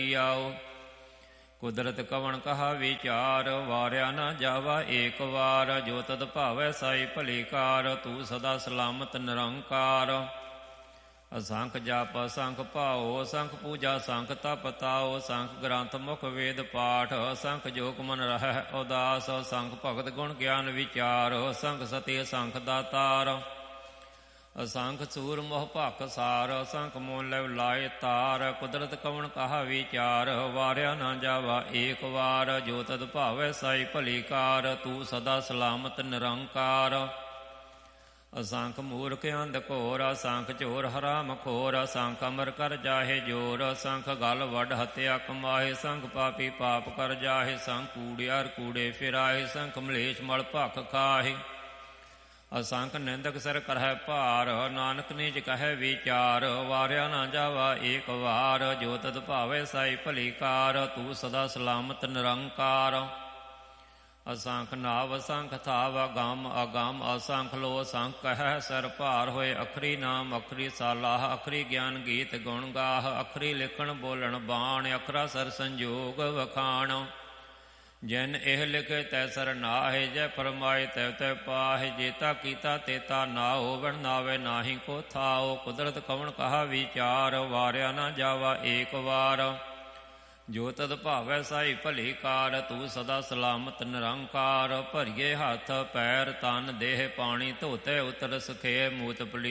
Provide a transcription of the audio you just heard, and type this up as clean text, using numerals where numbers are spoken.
ਆਓ। ਕੁਦਰਤ ਕਵਣ ਕਹਾ ਵਿਚਾਰ, ਵਾਰਿਆ ਨਾ ਜਾਵਾ ਏਕ ਵਾਰ। ਜੋ ਤਦ ਭਾਵੈ ਸਾਈ ਭਲੀ ਕਾਰ, ਤੂੰ ਸਦਾ ਸਲਾਮਤ ਨਿਰੰਕਾਰ। ਅਸੰਖ ਜਪ ਅਸੰਖ ਭਾਓ, ਅਸੰਖ ਪੂਜਾ ਅਸੰਖ ਤਪ ਤਾਓ। ਅਸੰਖ ਗ੍ਰੰਥ ਮੁਖ ਵੇਦ ਪਾਠ, ਅਸੰਖ ਜੋਗ ਮਨ ਰਹਿ ਉਦਾਸ। ਅਸੰਖ ਭਗਤ ਗੁਣ ਗਿਆਨ ਵਿਚਾਰ, ਅਸੰਖ ਸਤੀ ਅਸੰਖ ਦਾਤਾਰ। ਅਸੰਖ ਸੂਰ ਮੋਹ ਭਖ ਸਾਰ, ਅਸੰਖ ਮੋਹ ਲੈ ਲਾਏ ਤਾਰ। ਕੁਦਰਤ ਕਵਣ ਕਹਾ ਵਿਚਾਰ, ਵਾਰਿਆ ਨਾ ਜਾਵਾ ਏਕ ਵਾਰ। ਜੋ ਤਦ ਭਾਵੈ ਸਾਈ ਭਲੀ ਕਾਰ, ਤੂੰ ਸਦਾ ਸਲਾਮਤ ਨਿਰੰਕਾਰ। ਅਸੰਖ ਮੂਰਖ ਅੰਧ ਘੋਰ, ਅਸੰਖ ਚੋਰ ਹਰਾਮ ਖੋਰ। ਅਸੰਖ ਅਮਰ ਕਰ ਜਾਹੇ ਜੋਰ, ਅਸੰਖ ਗਲ ਵੱਡ ਹੱਤਿਆ ਕਮਾਹੇ। ਸੰਖ ਪਾਪੀ ਪਾਪ ਕਰ ਜਾਹੇ, ਸੰਖ ਕੂੜਿਆਰ ਕੂੜੇ ਫਿਰਾਹੇ। ਸੰਖ ਮਲੇਸ਼ ਮਲ ਭਖ ਖਾਹੇ, ਅਸੰਖ ਨਿੰਦਕ ਸਿਰ ਕਰਹਿ ਭਾਰ। ਨਾਨਕ ਨੀਚ ਕਹੈ ਵਿਚਾਰ, ਵਾਰਿਆ ਨਾ ਜਾਵਾ ਏਕ ਵਾਰ। ਜੋ ਤਦ ਭਾਵੈ ਸਾਈ ਭਲੀ ਕਾਰ, ਤੂੰ ਸਦਾ ਸਲਾਮਤ ਨਿਰੰਕਾਰ। ਅਸੰਖ ਨਾਵ ਅਸੰਖ ਥਾਵ, ਅਗੰਮ ਅਗੰਮ ਅਸੰਖ ਲੋ। ਅਸੰਖ ਕਹਿ ਸਿਰ ਭਾਰ ਹੋਏ, ਅਖਰੀ ਨਾਮ ਅਖਰੀ ਸਾਲਾਹ। ਅਖਰੀ ਗਿਆਨ ਗੀਤ ਗੁਣ ਗਾਹ, ਅਖਰੀ ਲਿਖਣ ਬੋਲਣ ਬਾਣ। ਅਖਰਾ ਸਰ ਸੰਜੋਗ ਵਖਾਣ, ਜਿਨ ਇਹ ਲਿਖੇ ਤੈ ਸਰ ਨਾਹੇ। ਜੈ ਫਰਮਾਏ ਤੈ ਤੈ ਪਾਹੇ, ਜੇਤਾ ਕੀਤਾ ਤੇਤਾ ਨਾਓ। ਵਣ ਨਾਵੇ ਨਾਹੀ ਕੋ ਥਾਓ। ਕੁਦਰਤ ਕਵਣ ਕਹਾ ਵਿਚਾਰ, ਵਾਰਿਆ ਨਾ ਜਾਵਾ ਏਕ ਵਾਰ। ਜੋ ਤਦ ਭਾਵੈ ਸਾਈ ਭਲੀ ਕਾਰ, ਤੂੰ ਸਦਾ ਸਲਾਮਤ ਨਿਰੰਕਾਰ। ਭਰੀਏ ਹੱਥ ਪੈਰ ਤਨ ਦੇਹ ਪਾਣੀ, ਧੋਤੇ ਉਤਰ ਸਖੇ। ਮੂਤ ਪਲੀ